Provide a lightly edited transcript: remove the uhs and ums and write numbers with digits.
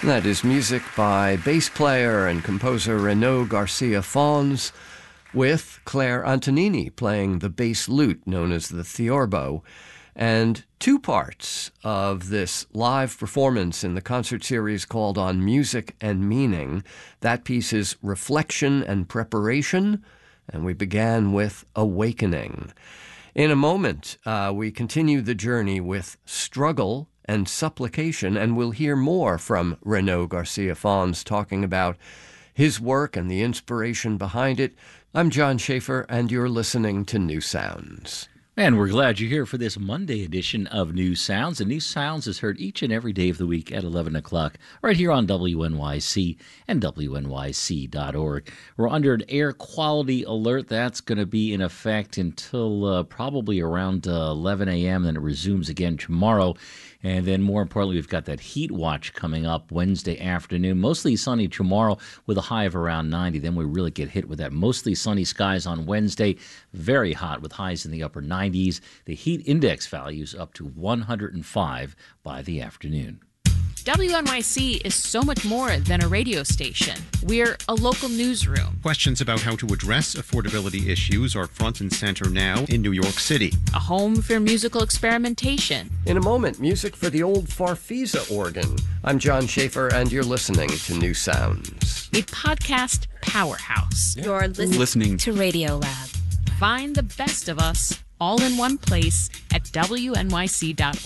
That is music by bass player and composer Renaud Garcia Fons, with Claire Antonini playing the bass lute known as the theorbo, and two parts of this live performance in the concert series called On Music and Meaning. That piece is Reflection and Preparation, and we began with Awakening. In a moment, we continue the journey with Struggle and Supplication, and we'll hear more from Renaud Garcia Fons talking about his work and the inspiration behind it. I'm John Schaefer, and you're listening to New Sounds. And we're glad you're here for this Monday edition of New Sounds. And New Sounds is heard each and every day of the week at 11 o'clock, right here on WNYC and WNYC.org. We're under an air quality alert. That's going to be in effect until probably around 11 a.m., then it resumes again tomorrow. And then more importantly, we've got that heat watch coming up Wednesday afternoon. Mostly sunny tomorrow with a high of around 90. Then we really get hit with that mostly sunny skies on Wednesday. Very hot with highs in the upper 90s. The heat index values up to 105 by the afternoon. WNYC is so much more than a radio station. We're a local newsroom. Questions about how to address affordability issues are front and center now in New York City. A home for musical experimentation. In a moment, music for the old Farfisa organ. I'm John Schaefer, and you're listening to New Sounds. A podcast powerhouse. You're listening to Radio Lab. Find the best of us all in one place at WNYC.org.